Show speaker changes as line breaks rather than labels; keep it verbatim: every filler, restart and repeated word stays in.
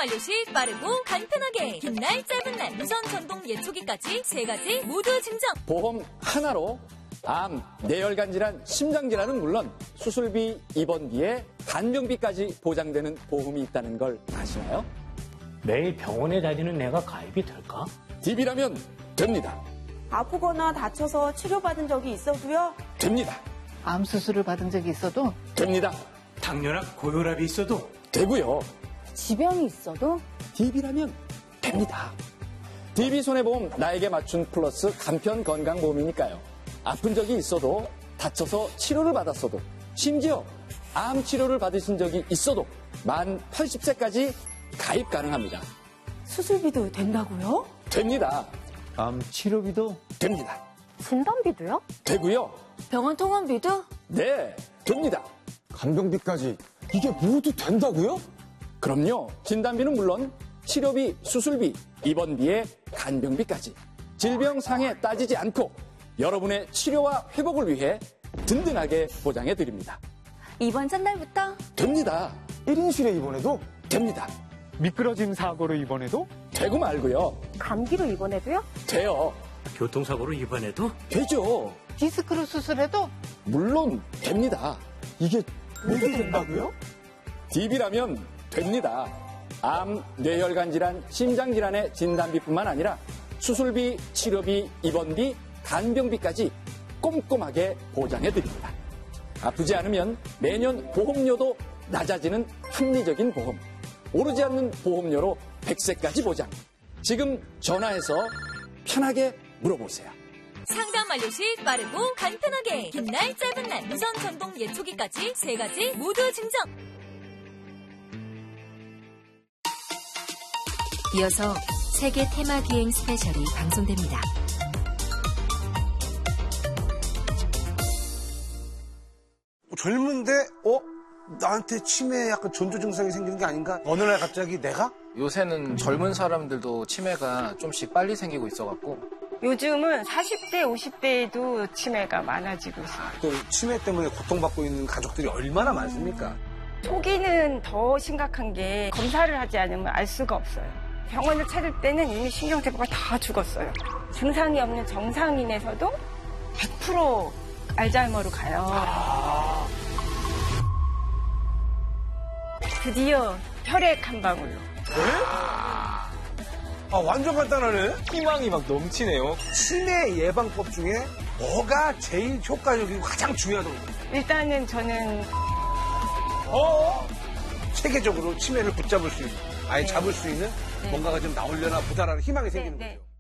완료 시 빠르고 간편하게 긴 날 짧은 날 무선 전동 예초기까지 세 가지 모두 증정.
보험 하나로 암, 뇌혈관 질환, 심장 질환은 물론 수술비, 입원비에 간병비까지 보장되는 보험이 있다는 걸 아시나요?
매일 병원에 다니는 내가 가입이 될까?
디비라면 됩니다.
아프거나 다쳐서 치료받은 적이 있어도요?
됩니다.
암 수술을 받은 적이 있어도
됩니다.
당뇨나 고혈압이 있어도
되고요.
지병이 있어도?
디비라면 됩니다. 디비 손해보험 나에게 맞춘 플러스 간편 건강보험이니까요. 아픈 적이 있어도 다쳐서 치료를 받았어도 심지어 암 치료를 받으신 적이 있어도 만 팔십 세까지 가입 가능합니다.
수술비도 된다고요?
됩니다.
암 치료비도
됩니다.
진단비도요?
되고요.
병원 통원비도?
네, 됩니다.
간병비까지 이게 모두 된다고요?
그럼요. 진단비는 물론 치료비, 수술비, 입원비에 간병비까지 질병 상해 따지지 않고 여러분의 치료와 회복을 위해 든든하게 보장해 드립니다.
이번 첫날부터?
됩니다.
일 인실에 입원해도
됩니다.
미끄러짐 사고로 입원해도?
되고 말고요.
감기로 입원해도요?
돼요.
교통사고로 입원해도
되죠.
디스크로 수술해도
물론 됩니다.
이게 모두 된다고요?
디비라면 됩니다. 암, 뇌혈관 질환, 심장 질환의 진단비뿐만 아니라 수술비, 치료비, 입원비, 간병비까지 꼼꼼하게 보장해 드립니다. 아프지 않으면 매년 보험료도 낮아지는 합리적인 보험. 오르지 않는 보험료로 백 세까지 보장. 지금 전화해서 편하게 물어보세요.
상담 완료 시 빠르고 간편하게 긴 날 짧은 날 무선 전동 예초기까지 세 가지 모두 증정.
이어서 세계 테마 기행 스페셜이 방송됩니다.
젊은데 어? 나한테 치매 약간 전조 증상이 생기는 게 아닌가? 어느 날 갑자기 내가?
요새는 젊은 사람들도 치매가 좀씩 빨리 생기고 있어갖고
요즘은 사십 대, 오십 대에도 치매가 많아지고 있어요.
또 치매 때문에 고통받고 있는 가족들이 얼마나 많습니까?
초기는 더 심각한 게 검사를 하지 않으면 알 수가 없어요. 병원을 찾을 때는 이미 신경세포가 다 죽었어요. 증상이 없는 정상인에서도 백 퍼센트 알츠하이머로 가요.
아...
드디어 혈액 한 방울로.
네? 아, 완전 간단하네.
희망이 막 넘치네요.
치매 예방법 중에 뭐가 제일 효과적이고 가장 중요하다고?
일단은 저는
어? 체계적으로 치매를 붙잡을 수 있는, 아예
네.
잡을 수 있는
네.
뭔가가 좀 나오려나 보다라는 희망이
네,
생기는
네.
거죠.